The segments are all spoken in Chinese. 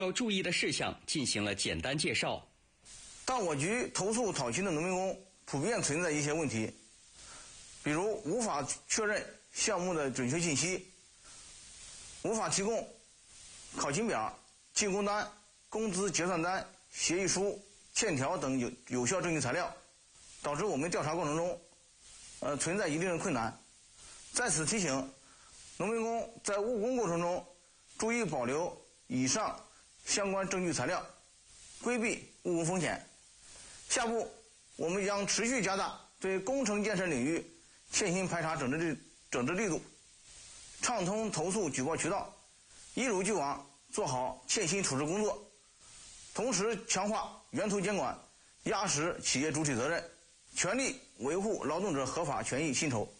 要注意的事项进行了简单介绍。 到我局投诉讨薪的农民工普遍存在一些问题，比如无法确认项目的准确信息，无法提供考勤表、进工单、工资结算单、协议书、欠条等有效证据材料，导致我们调查过程中存在一定的困难。在此提醒农民工在务工过程中注意保留以上相关证据材料，规避误工风险。下步我们将持续加大对工程建设领域欠薪排查整治力度，畅通投诉举报渠道，一如既往做好欠薪处置工作，同时强化源头监管，压实企业主体责任，全力维护劳动者合法权益薪酬，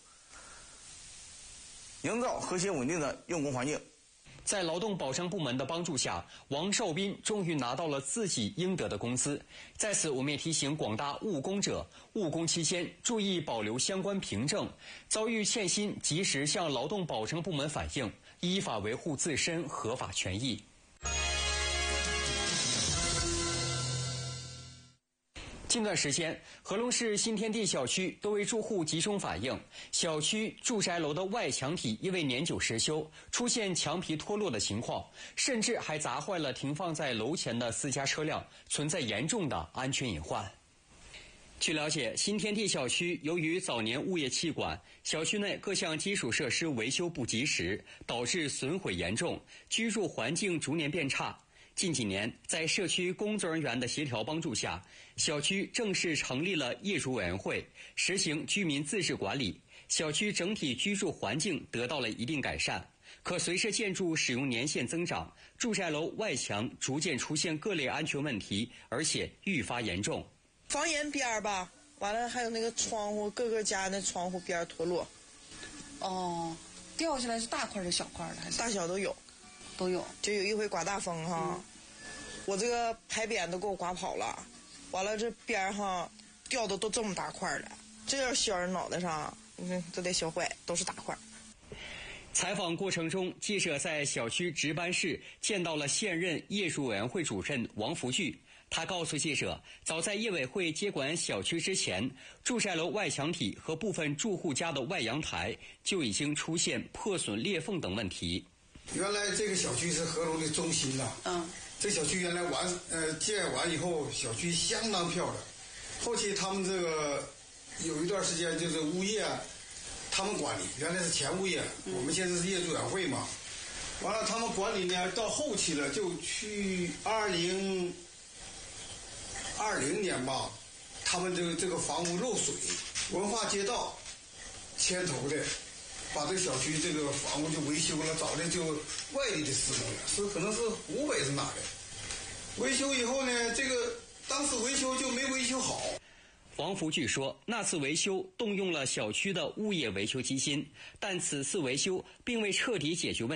营造和谐稳定的用工环境。 在劳动保障部门的帮助下，王少斌终于拿到了自己应得的工资。在此，我们也提醒广大务工者，务工期间注意保留相关凭证，遭遇欠薪及时向劳动保障部门反映，依法维护自身合法权益。近段时间，和龙市新天地小区多位住户集中反映，小区住宅楼的外墙体因为年久失修，出现墙皮脱落的情况，甚至还砸坏了停放在楼前的私家车辆，存在严重的安全隐患。据了解，新天地小区由于早年物业弃管，小区内各项基础设施维修不及时，导致损毁严重，居住环境逐年变差。近几年，在社区工作人员的协调帮助下，小区正式成立了业主委员会，实行居民自治管理，小区整体居住环境得到了一定改善。可随着建筑使用年限增长，住宅楼外墙逐渐出现各类安全问题，而且愈发严重。 房檐边吧，完了还有那个窗户，各个家的窗户边脱落。 哦，掉下来是大块的小块的还是？ 大小都有。 都有， 就有一回刮大风哈，我这个排边都给我刮跑了，完了这边哈掉的都这么大块了，这要削人脑袋上，你看都得削坏，都是大块。 采访过程中，记者在小区值班室见到了现任业主委员会主任王福聚。他告诉记者，早在业委会接管小区之前，住宅楼外墙体和部分住户家的外阳台就已经出现破损裂缝等问题。 原来这个小区是和龙的中心呐，这小区原来建完以后，小区相当漂亮。后期他们这个有一段时间就是物业他们管理，原来是前物业，我们现在是业主委员会嘛。完了他们管理呢，到后期了，就去2020年吧，他们这个房屋漏水，文化街道牵头的。把这个小区这个房屋就维修了，找的就外地的施工了，是可能是湖北是哪的。维修以后呢，这个当时维修就没维修好。 王福聚说，那次维修动用了小区的物业维修基金，但此次维修并未彻底解决问题。